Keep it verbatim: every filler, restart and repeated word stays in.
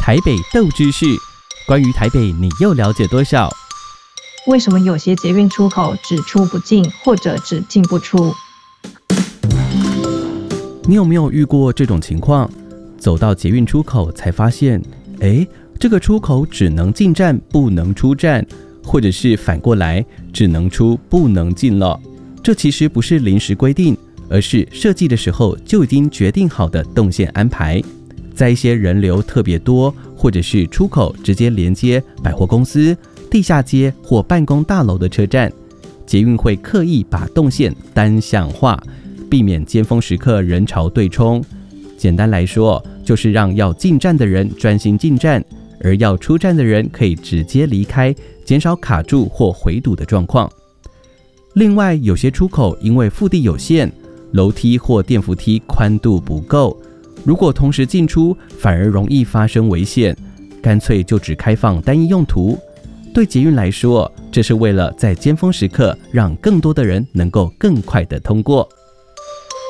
台北斗知识，关于台北你又了解多少？ 为什么有些捷运出口只出不进，或者只进不出？ 你有没有遇过这种情况？走到捷运出口才发现，诶，这个出口只能进站不能出站，或者是反过来只能出不能进了。这其实不是临时规定，而是设计的时候就已经决定好的动线安排。在一些人流特别多，或者是出口直接连接百货公司、地下街或办公大楼的车站，捷运会刻意把动线单向化，避免尖峰时刻人潮对冲。简单来说，就是让要进站的人专心进站，而要出站的人可以直接离开，减少卡住或回堵的状况。另外，有些出口因为腹地有限，楼梯或电扶梯宽度不够，如果同时进出，反而容易发生危险，干脆就只开放单一用途。对捷运来说，这是为了在尖峰时刻让更多的人能够更快地通过。